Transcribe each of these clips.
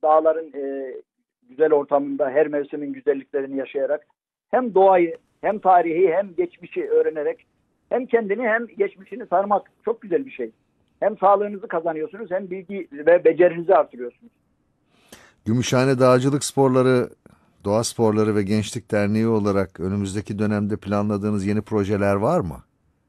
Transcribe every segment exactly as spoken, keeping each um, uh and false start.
dağların e, güzel ortamında her mevsimin güzelliklerini yaşayarak hem doğayı hem tarihi hem geçmişi öğrenerek hem kendini hem geçmişini tanımak çok güzel bir şey. Hem sağlığınızı kazanıyorsunuz hem bilgi ve becerinizi artırıyorsunuz. Gümüşhane Dağcılık Sporları, Doğa Sporları ve Gençlik Derneği olarak önümüzdeki dönemde planladığınız yeni projeler var mı?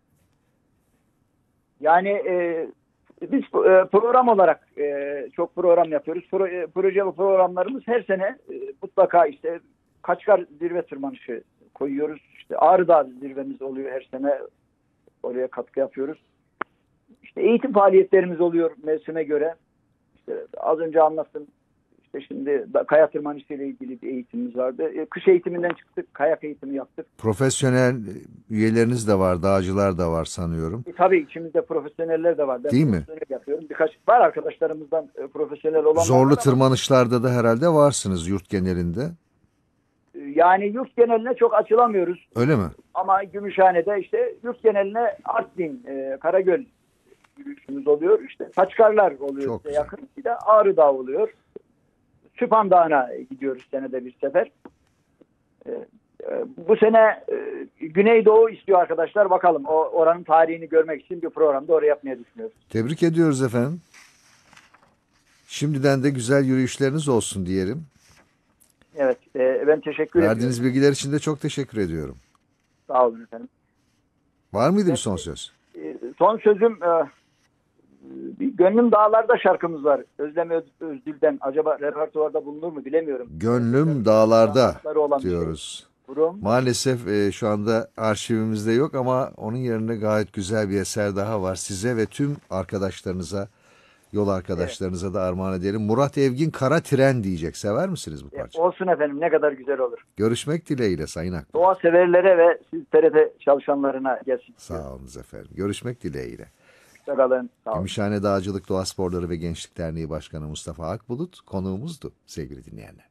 Yani e, biz e, program olarak e, çok program yapıyoruz. Pro, e, proje ve programlarımız her sene e, mutlaka işte Kaçkar zirve tırmanışı koyuyoruz. İşte Ağrı Dağı zirvemiz oluyor her sene. Oraya katkı yapıyoruz. İşte eğitim faaliyetlerimiz oluyor mevsime göre. İşte az önce anlattım. İşte şimdi kaya tırmanışı ile ilgili bir eğitimimiz vardı. E, kış eğitiminden çıktık. Kayak eğitimi yaptık. Profesyonel üyeleriniz de var, dağcılar da var sanıyorum. E, tabii içimizde profesyoneller de var. Ben Değil mi? profesyonel yapıyorum. Birkaç var arkadaşlarımızdan e, profesyonel olanlar Zorlu var ama tırmanışlarda da herhalde varsınız yurt genelinde. e, yani yurt geneline çok açılamıyoruz. Öyle mi? Ama Gümüşhane'de işte yurt geneline Artvin, e, Karagöl yürüyüşümüz oluyor. İşte Kaçkarlar oluyor Çok işte güzel. yakın. Bir de Ağrı Dağı oluyor. Süphan Dağı'na gidiyoruz senede bir sefer. E, e, bu sene e, Güneydoğu istiyor arkadaşlar. Bakalım o oranın tarihini görmek için bir programda oraya yapmaya düşünüyoruz. Tebrik ediyoruz efendim. Şimdiden de güzel yürüyüşleriniz olsun diyelim. Evet, e, ben teşekkür Verdiğiniz ediyorum. bilgiler için de çok teşekkür ediyorum. Sağ olun efendim. Var mıydı bir Evet, son söz? e, son sözüm e, bir Gönlüm Dağlar'da şarkımız var. Özlem Öz, Özdil'den. Acaba repertuarda bulunur mu bilemiyorum. Gönlüm dağlarda Sanatları olan bir şey. diyoruz. Kurum. Maalesef e, şu anda arşivimizde yok ama onun yerine gayet güzel bir eser daha var. Size ve tüm arkadaşlarınıza, yol arkadaşlarınıza da armağan edelim. Murat Evgin Kara Tren diyecek. Sever misiniz bu E, parçayı? olsun efendim, ne kadar güzel olur. Görüşmek dileğiyle Sayın Akbulut. Doğa severlere ve siz T R T çalışanlarına gelsin. Sağ olun efendim. Görüşmek dileğiyle. Hoşçakalın. Sağ olun. Gümüşhane Dağcılık Doğa Sporları ve Gençlik Derneği Başkanı Mustafa Akbulut konuğumuzdu sevgili dinleyenler.